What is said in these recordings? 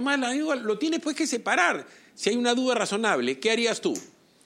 más la duda, lo tienes pues que separar. Si hay una duda razonable, ¿qué harías tú?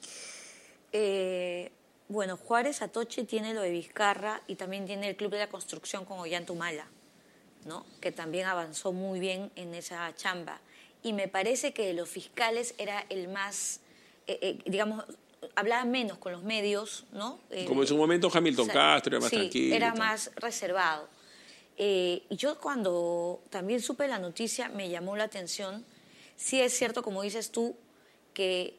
Bueno, Juárez Atoche tiene lo de Vizcarra y también tiene el Club de la Construcción con Ollantumala, ¿no? Que también avanzó muy bien en esa chamba. Y me parece que de los fiscales era el más, digamos, hablaba menos con los medios, ¿no? Como en su momento Hamilton Castro, era más tranquilo. Era más reservado. Y yo cuando también supe la noticia me llamó la atención. Sí es cierto, como dices tú, que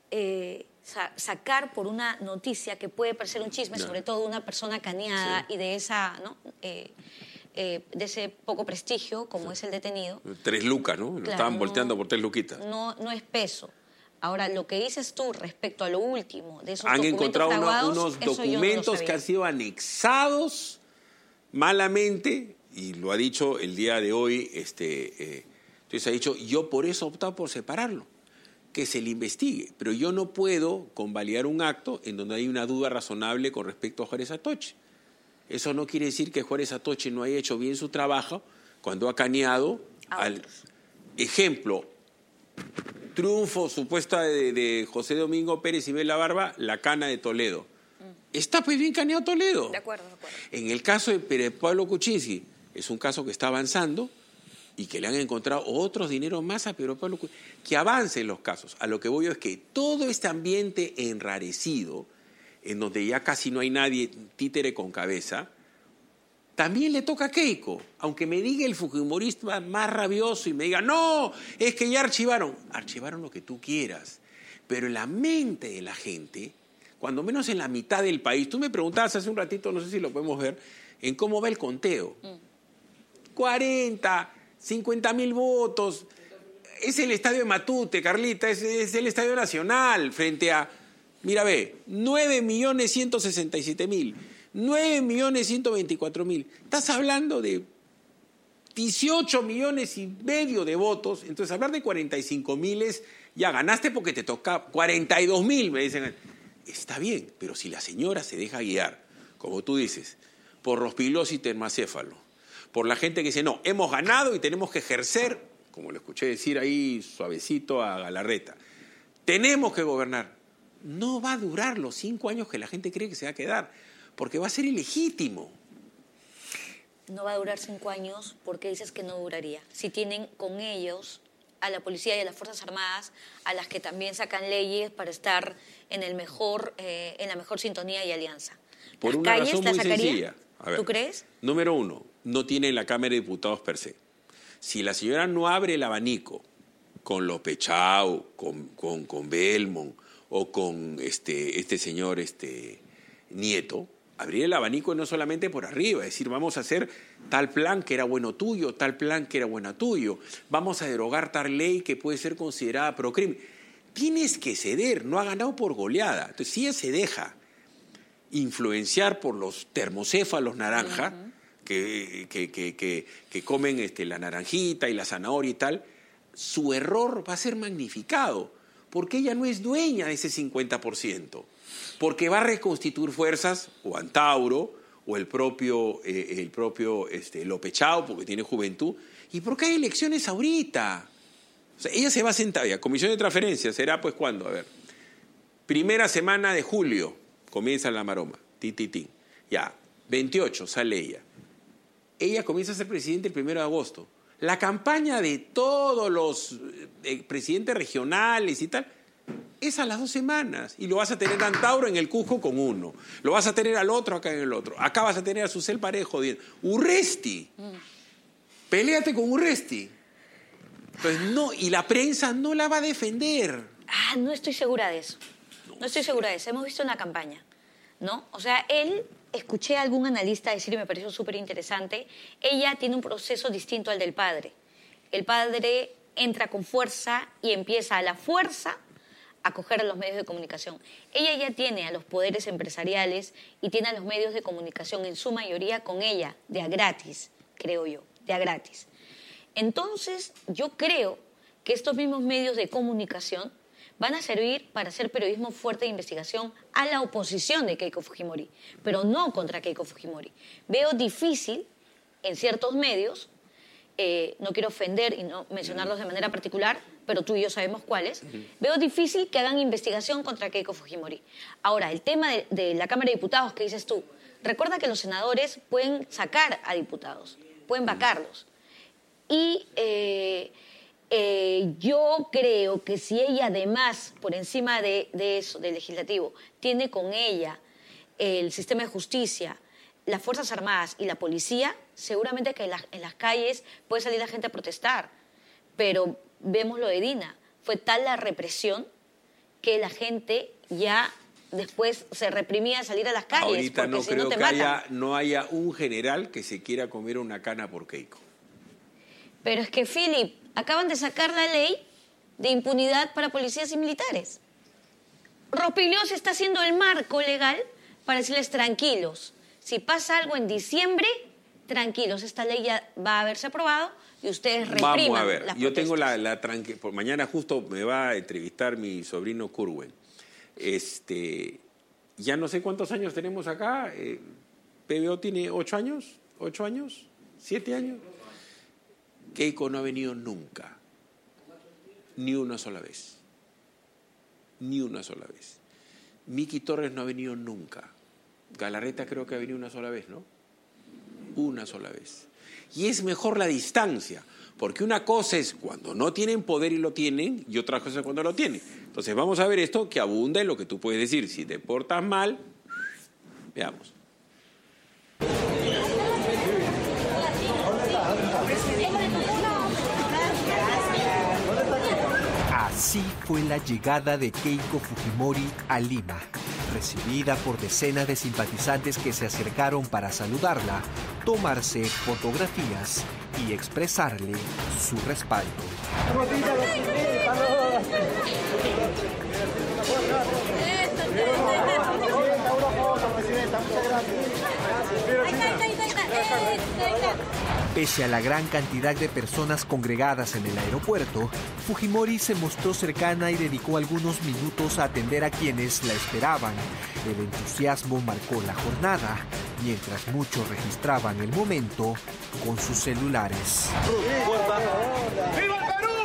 sacar por una noticia que puede parecer un chisme, sobre todo de una persona caneada y de esa, ¿no? De ese poco prestigio como es el detenido. 3 lucas, ¿no? Lo estaban volteando por 3 luquitas. No es peso. Ahora, lo que dices tú respecto a lo último de esos han documentos encontrado fraguados, unos documentos que han sido anexados malamente, y lo ha dicho el día de hoy, entonces ha dicho, yo por eso he optado por separarlo, que se le investigue, pero yo no puedo convalidar un acto en donde hay una duda razonable con respecto a Juárez Atoche. Eso no quiere decir que Juárez Atoche no haya hecho bien su trabajo cuando ha caneado al ejemplo, triunfo supuesta de José Domingo Pérez y Bela Barba, la cana de Toledo. Está pues bien caneado Toledo. De acuerdo. En el caso de Pérez Pablo Kuczynski, es un caso que está avanzando y que le han encontrado otros dineros más a Pedro Pablo Kuczynski. Que avancen los casos. A lo que voy yo es que todo este ambiente enrarecido, en donde ya casi no hay nadie títere con cabeza, también le toca a Keiko. Aunque me diga el fujimorista más rabioso y me diga, no, es que ya archivaron. Archivaron lo que tú quieras. Pero en la mente de la gente, cuando menos en la mitad del país, tú me preguntabas hace un ratito, no sé si lo podemos ver, en cómo va el conteo. 40, 50.000 votos. Es el estadio de Matute, Carlita, es el estadio nacional frente a, mira, ve, 9.167.000, 9.124.000. Estás hablando de 18 millones y medio de votos. Entonces, hablar de 45.000 es, ya ganaste porque te toca 42.000, me dicen. Está bien, pero si la señora se deja guiar, como tú dices, por Rospigliosi y termacéfalo, por la gente que dice, no, hemos ganado y tenemos que ejercer, como lo escuché decir ahí suavecito a Galarreta, tenemos que gobernar. No va a durar los 5 años que la gente cree que se va a quedar, porque va a ser ilegítimo. No va a durar 5 años porque dices que no duraría. Si tienen con ellos a la policía y a las Fuerzas Armadas, a las que también sacan leyes para estar en la mejor sintonía y alianza. Por ¿Las una calles razón las muy sacaría? sencilla. A ver, ¿Tú crees? Número 1, no tiene la Cámara de Diputados per se. Si la señora no abre el abanico con López Chau, con Belmont o con este señor Nieto, abrir el abanico no solamente por arriba, es decir, vamos a hacer tal plan que era bueno tuyo, tal plan que era bueno tuyo, vamos a derogar tal ley que puede ser considerada procrimen. Tienes que ceder, no ha ganado por goleada. Entonces, si ella se deja influenciar por los termocéfalos naranja, que comen la naranjita y la zanahoria y tal, su error va a ser magnificado, porque ella no es dueña de ese 50%, porque va a reconstituir fuerzas, o Antauro, o el propio López Chau, porque tiene juventud, y porque hay elecciones ahorita. O sea, ella se va a sentar, ya, comisión de transferencias, será pues ¿cuándo? A ver, primera semana de julio, comienza la maroma, ya, 28 sale ella. Ella comienza a ser presidente el 1 de agosto. La campaña de todos los presidentes regionales y tal es a las 2 semanas. Y lo vas a tener a Antauro en el Cusco con uno. Lo vas a tener al otro acá en el otro. Acá vas a tener a Susel Parejo. Urresti. Péleate con Urresti. Entonces, no, y la prensa no la va a defender. No estoy segura de eso. No estoy segura de eso. Hemos visto una campaña, ¿no? O sea, escuché a algún analista decir, y me pareció súper interesante, ella tiene un proceso distinto al del padre. El padre entra con fuerza y empieza a la fuerza a coger a los medios de comunicación. Ella ya tiene a los poderes empresariales y tiene a los medios de comunicación en su mayoría con ella, de a gratis, creo yo, de a gratis. Entonces, yo creo que estos mismos medios de comunicación van a servir para hacer periodismo fuerte de investigación a la oposición de Keiko Fujimori, pero no contra Keiko Fujimori. Veo difícil en ciertos medios no quiero ofender y no mencionarlos de manera particular, pero tú y yo sabemos cuáles, veo difícil que hagan investigación contra Keiko Fujimori. Ahora, el tema de la Cámara de Diputados que dices tú, recuerda que los senadores pueden sacar a diputados, pueden vacarlos. Y yo creo que si ella además, por encima de eso, del legislativo, tiene con ella el sistema de justicia, las Fuerzas Armadas y la policía, seguramente que en las calles puede salir la gente a protestar. Pero vemos lo de Dina. Fue tal la represión que la gente ya después se reprimía a salir a las calles. Ahorita porque no si creo no te que matan. no haya un general que se quiera comer una cana por Keiko. Pero es que, Philip, acaban de sacar la ley de impunidad para policías y militares. Rospigliosi está haciendo el marco legal para decirles tranquilos. Si pasa algo en diciembre, tranquilos, esta ley ya va a haberse aprobado y ustedes repriman. Vamos a ver, las yo tengo protestas. por mañana justo me va a entrevistar mi sobrino Curwen. Ya no sé cuántos años tenemos acá. PBO tiene 8 años, 7 años. Keiko no ha venido nunca, ni una sola vez. Ni una sola vez. Miki Torres no ha venido nunca. Galarreta creo que ha venido una sola vez, ¿no? Una sola vez. Y es mejor la distancia, porque una cosa es cuando no tienen poder y lo tienen, y otra cosa es cuando lo tienen. Entonces vamos a ver esto que abunda en lo que tú puedes decir. Si te portas mal, veamos. Así fue la llegada de Keiko Fujimori a Lima, recibida por decenas de simpatizantes que se acercaron para saludarla, tomarse fotografías y expresarle su respaldo. Pese a la gran cantidad de personas congregadas en el aeropuerto, Fujimori se mostró cercana y dedicó algunos minutos a atender a quienes la esperaban. El entusiasmo marcó la jornada, mientras muchos registraban el momento con sus celulares. ¡Viva el Perú!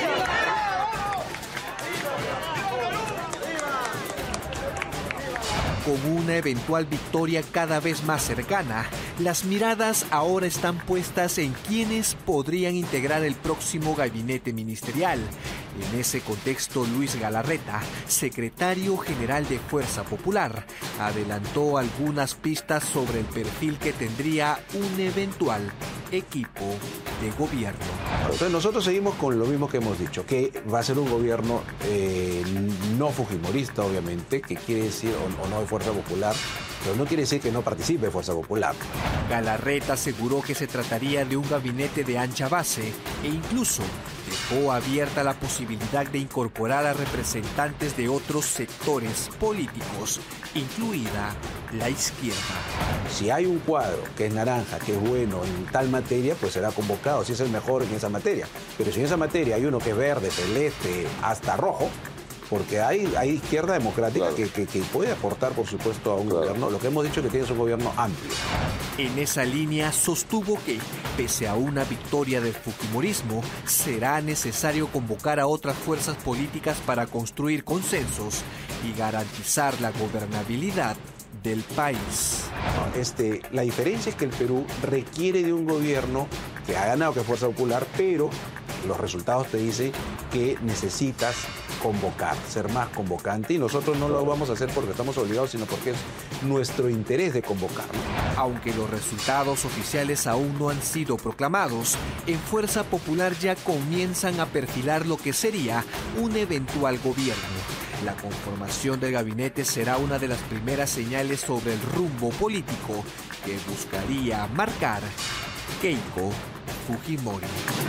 Con una eventual victoria cada vez más cercana, las miradas ahora están puestas en quienes podrían integrar el próximo gabinete ministerial. En ese contexto, Luis Galarreta, secretario general de Fuerza Popular, adelantó algunas pistas sobre el perfil que tendría un eventual equipo de gobierno. Entonces nosotros seguimos con lo mismo que hemos dicho, que va a ser un gobierno no fujimorista, obviamente, que quiere decir, o no de Fuerza Popular, pero no quiere decir que no participe de Fuerza Popular. Galarreta aseguró que se trataría de un gabinete de ancha base e incluso dejó abierta la posibilidad de incorporar a representantes de otros sectores políticos, incluida la izquierda. Si hay un cuadro que es naranja, que es bueno en tal materia, pues será convocado, si es el mejor en esa materia. Pero si en esa materia hay uno que es verde, celeste, hasta rojo, porque hay izquierda democrática, claro, que puede aportar, por supuesto, a un gobierno. Lo que hemos dicho es que tiene un gobierno amplio. En esa línea sostuvo que, pese a una victoria del fujimorismo, será necesario convocar a otras fuerzas políticas para construir consensos y garantizar la gobernabilidad del país. La diferencia es que el Perú requiere de un gobierno que ha ganado, que es Fuerza Popular, pero los resultados te dicen que necesitas convocar, ser más convocante, y nosotros no lo vamos a hacer porque estamos obligados, sino porque es nuestro interés de convocar. Aunque los resultados oficiales aún no han sido proclamados, en Fuerza Popular ya comienzan a perfilar lo que sería un eventual gobierno. La conformación del gabinete será una de las primeras señales sobre el rumbo político que buscaría marcar Keiko Fujimori.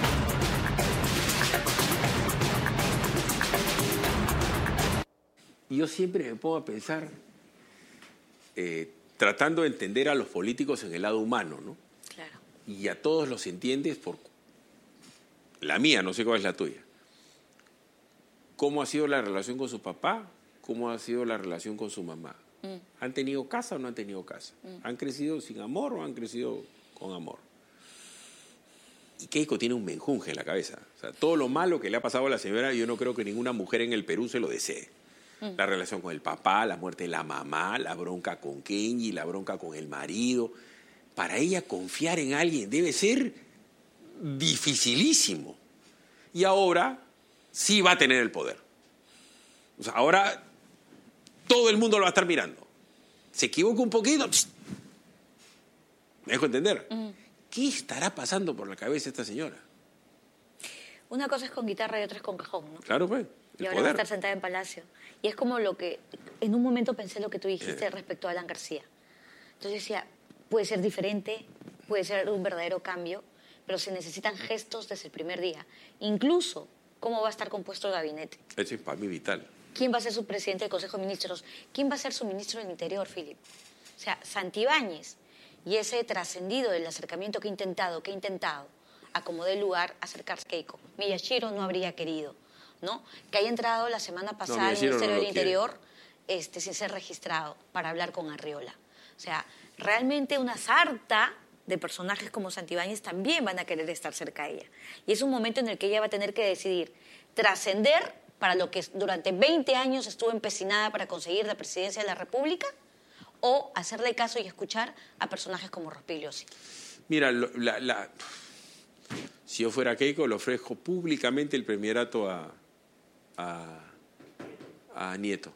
Y yo siempre me pongo a pensar, tratando de entender a los políticos en el lado humano, ¿no? Claro. Y a todos los entiendes por la mía, no sé cuál es la tuya. ¿Cómo ha sido la relación con su papá? ¿Cómo ha sido la relación con su mamá? ¿Han tenido casa o no han tenido casa? ¿Han crecido sin amor o han crecido con amor? Y Keiko tiene un menjunje en la cabeza. O sea, todo lo malo que le ha pasado a la señora, yo no creo que ninguna mujer en el Perú se lo desee. La relación con el papá, la muerte de la mamá, la bronca con Kenji, la bronca con el marido. Para ella confiar en alguien debe ser dificilísimo. Y ahora sí va a tener el poder. O sea, ahora todo el mundo lo va a estar mirando. Se equivoca un poquito. Psst. ¿Me dejo entender? ¿Qué estará pasando por la cabeza de esta señora? Una cosa es con guitarra y otra es con cajón, ¿no? Claro, pues. Y ahora va a estar sentada en Palacio. Y es como lo que, en un momento pensé lo que tú dijiste respecto a Alan García. Entonces decía, puede ser diferente, puede ser un verdadero cambio, pero se necesitan gestos desde el primer día. Incluso, cómo va a estar compuesto el gabinete. Eso es para mí vital. ¿Quién va a ser su presidente del Consejo de Ministros? ¿Quién va a ser su ministro del Interior, Philip? O sea, Santibáñez y ese trascendido del acercamiento que ha intentado, acomodó el lugar, acercarse a Keiko. Miyashiro no habría querido, ¿no? Que haya entrado la semana pasada al Ministerio del Interior sin ser registrado para hablar con Arriola. O sea, realmente una sarta de personajes como Santibáñez también van a querer estar cerca de ella. Y es un momento en el que ella va a tener que decidir trascender para lo que durante 20 años estuvo empecinada para conseguir la presidencia de la República o hacerle caso y escuchar a personajes como Rospigliosi. Mira, si yo fuera Keiko, le ofrezco públicamente el premierato a Nieto.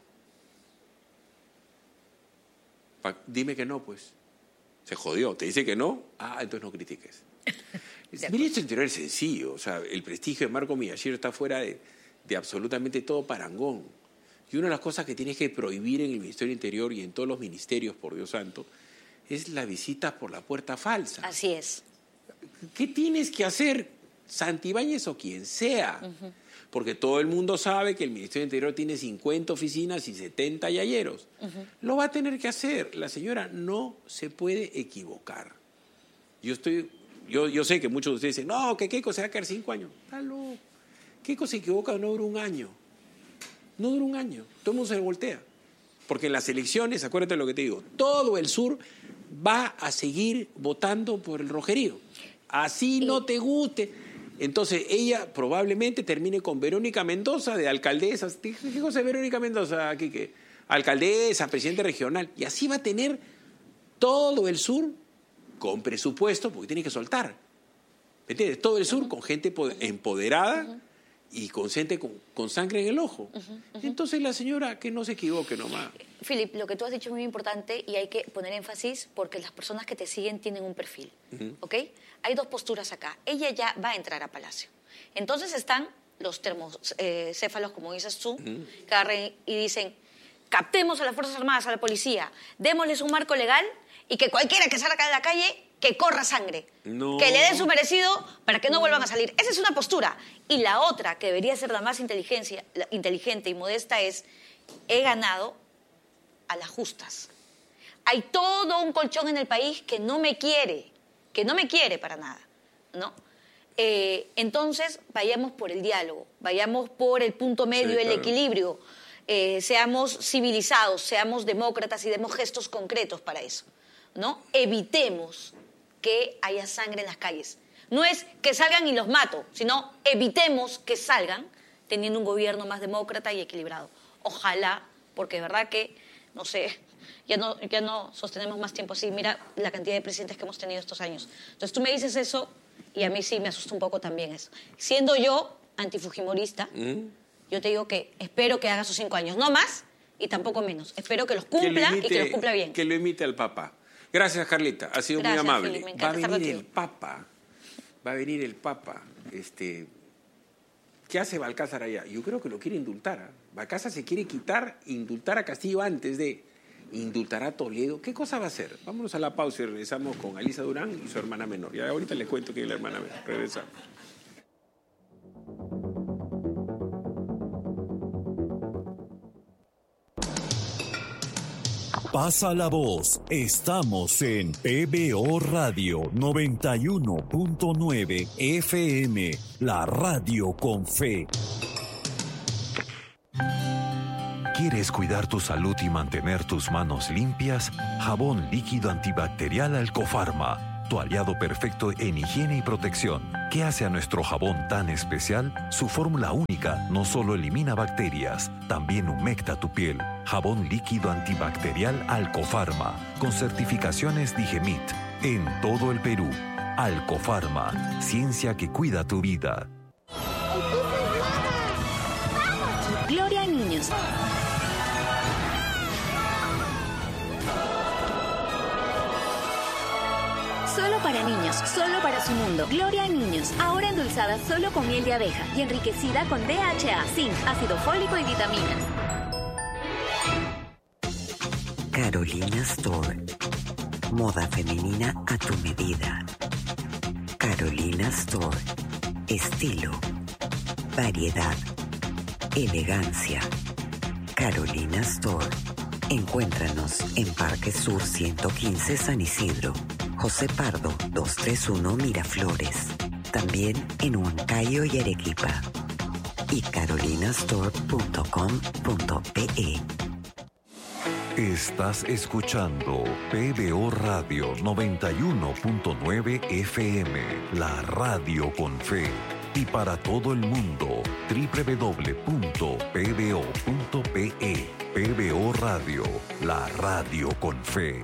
Dime que no, pues. Se jodió. ¿Te dice que no? Entonces no critiques. El ministro Interior es sencillo. O sea, el prestigio de Marco Miyashiro está fuera de absolutamente todo parangón. Y una de las cosas que tienes que prohibir en el Ministerio del Interior y en todos los ministerios, por Dios santo, es la visita por la puerta falsa. Así es. ¿Qué tienes que hacer, Santibáñez o quien sea? Porque todo el mundo sabe que el Ministerio del Interior tiene 50 oficinas y 70 yayeros. Lo va a tener que hacer. La señora no se puede equivocar. Yo sé que muchos de ustedes dicen, no, que Keiko se va a quedar 5 años. Está loco. Keiko se equivoca, no dura un año. No dura un año. Todo el mundo se voltea. Porque en las elecciones, acuérdate de lo que te digo, todo el sur va a seguir votando por el rojerío. Así no te guste. Entonces ella probablemente termine con Verónica Mendoza de alcaldesa. ¿Qué cosa es Verónica Mendoza, Quique? Alcaldesa, presidente regional. Y así va a tener todo el sur con presupuesto, porque tiene que soltar. ¿Me entiendes? Todo el sur con gente empoderada y con gente con sangre en el ojo. Entonces la señora que no se equivoque nomás. Philip, lo que tú has dicho es muy importante y hay que poner énfasis porque las personas que te siguen tienen un perfil, ¿ok? Hay dos posturas acá. Ella ya va a entrar a Palacio. Entonces están los termocéfalos, como dices tú, que agarran y dicen, captemos a las Fuerzas Armadas, a la policía, démosles un marco legal y que cualquiera que salga de la calle, que corra sangre. No. Que le den su merecido para que no vuelvan a salir. Esa es una postura. Y la otra, que debería ser la más inteligente y modesta, es, he ganado a las justas. Hay todo un colchón en el país que no me quiere para nada, ¿no? Entonces, vayamos por el diálogo, vayamos por el punto medio, el equilibrio, seamos civilizados, seamos demócratas y demos gestos concretos para eso, ¿no? Evitemos que haya sangre en las calles. No es que salgan y los mato, sino evitemos que salgan teniendo un gobierno más demócrata y equilibrado. Ojalá, porque de verdad que, no sé, ya no sostenemos más tiempo así. Mira la cantidad de presidentes que hemos tenido estos años. Entonces tú me dices eso y a mí sí me asusta un poco también eso. Siendo yo antifujimorista, yo te digo que espero que haga sus 5 años, no más y tampoco menos. Espero que los cumpla y que los cumpla bien. Que lo imite al Papa. Gracias, Carlita. Ha sido muy amable. Fili, me encanta estar contigo. Va a venir el Papa. ¿Qué hace Balcázar allá? Yo creo que lo quiere indultar. Balcázar se quiere indultar a Castillo antes de indultar a Toledo. ¿Qué cosa va a hacer? Vámonos a la pausa y regresamos con Alisa Durán y su hermana menor. Ya ahorita les cuento que es la hermana menor. Regresamos. Pasa la voz. Estamos en PBO Radio 91.9 FM, la radio con fe. ¿Quieres cuidar tu salud y mantener tus manos limpias? Jabón líquido antibacterial Alcofarma. tu aliado perfecto en higiene y protección. ¿Qué hace a nuestro jabón tan especial? Su fórmula única no solo elimina bacterias, también humecta tu piel. Jabón líquido antibacterial Alcofarma, con certificaciones Digemit, en todo el Perú. Alcofarma, ciencia que cuida tu vida. Gloria a niños. Solo para niños, solo para su mundo. Gloria a niños, ahora endulzada solo con miel de abeja y enriquecida con DHA, zinc, ácido fólico y vitaminas. Carolina Store. Moda femenina a tu medida. Carolina Store. Estilo. Variedad. Elegancia. Carolina Store. Encuéntranos en Parque Sur 115 San Isidro. José Pardo 231 Miraflores. También en Huancayo y Arequipa. Y carolinastore.com.pe. Estás escuchando PBO Radio 91.9 FM, la radio con fe. Y para todo el mundo, www.pbo.pe. PBO Radio, la radio con fe.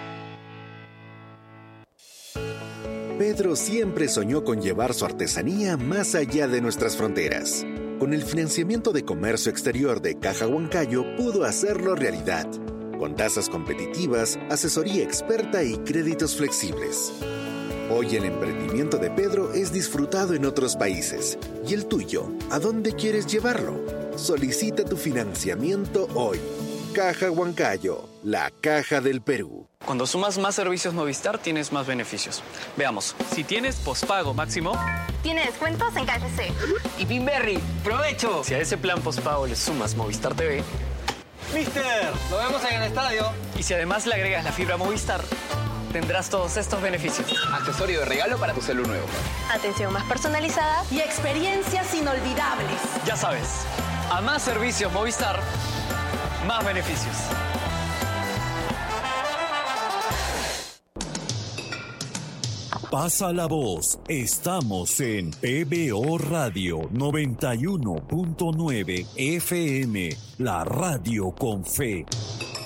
Pedro siempre soñó con llevar su artesanía más allá de nuestras fronteras. Con el financiamiento de comercio exterior de Caja Huancayo pudo hacerlo realidad. Con tasas competitivas, asesoría experta y créditos flexibles. Hoy el emprendimiento de Pedro es disfrutado en otros países. ¿Y el tuyo? ¿A dónde quieres llevarlo? Solicita tu financiamiento hoy. Caja Huancayo, la caja del Perú. Cuando sumas más servicios Movistar, tienes más beneficios. Veamos. Si tienes pospago máximo, tiene descuentos en KFC. Y Pinberry, ¡provecho! Si a ese plan pospago le sumas Movistar TV, ¡Mister! ¡Nos vemos en el estadio! Y si además le agregas la fibra Movistar, tendrás todos estos beneficios. Accesorio de regalo para tu celu nuevo. Atención más personalizada y experiencias inolvidables. Ya sabes, a más servicios Movistar, más beneficios. Pasa la voz. Estamos en PBO Radio 91.9 FM, la radio con fe.